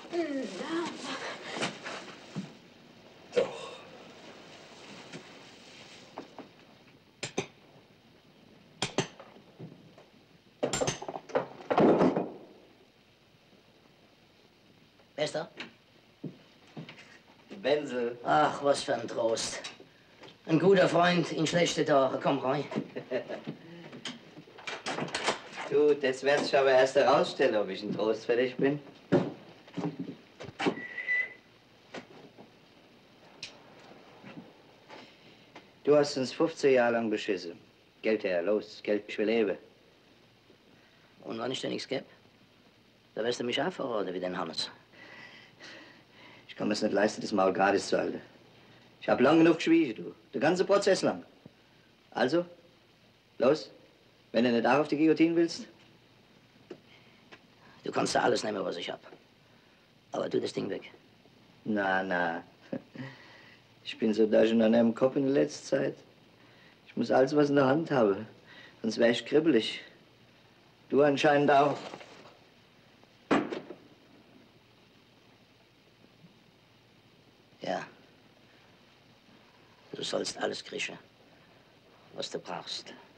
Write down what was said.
Doch. Wer ist da? Wenzel. Ach, was für ein Trost. Ein guter Freund in schlechte Tage. Komm rein. Du, das wird sich aber erst herausstellen, ob ich ein Trost für dich bin. Du hast uns 15 Jahre lang beschissen. Geld her, los, Geld, ich will leben. Und wenn ich dir nichts geb, da wirst du mich auch verraten wie den Hannes. Ich kann mir's nicht leisten, das Maul gratis zu halten. Ich hab lang genug geschwiegen, du. Der ganze Prozess lang. Also, los, wenn du nicht auch auf die Guillotine willst. Du kannst da alles nehmen, was ich hab. Aber tu das Ding weg. Na, na. Ich bin so durcheinander im Kopf in der letzten Zeit. Ich muss alles, was in der Hand habe. Sonst wäre ich kribbelig. Du anscheinend auch. Ja. Du sollst alles kriegen, was du brauchst.